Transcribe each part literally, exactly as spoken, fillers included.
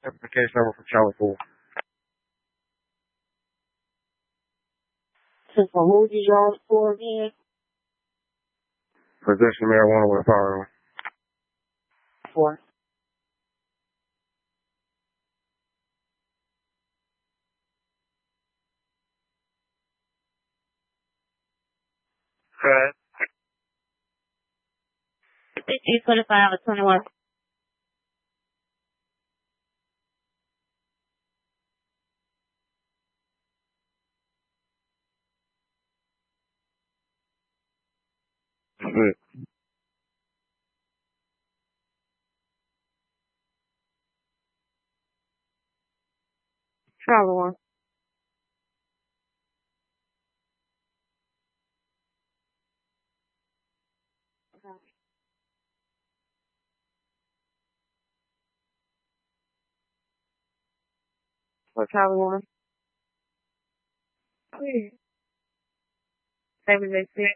Application number for Charlie Four. So for who did y'all for again? Possession of marijuana with a firearm. For. Correct. fifteen twenty-five or twenty-one. That's it. Travel one. For travel one. Please. Seven days six.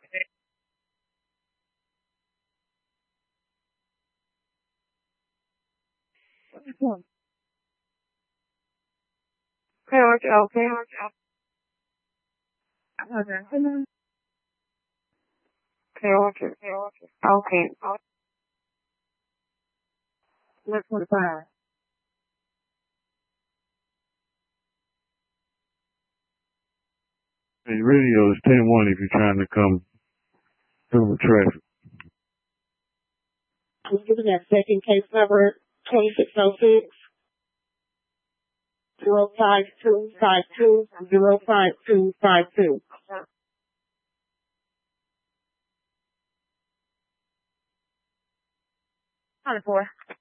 Okay, okay, okay, okay. Okay. Okay, okay, okay, okay. Okay. Let's put it fine. The radio is ten one if you're trying to come through the traffic. I'm giving that second case number twenty-six oh six. Zero five two five two zero five two five two. Twenty-four.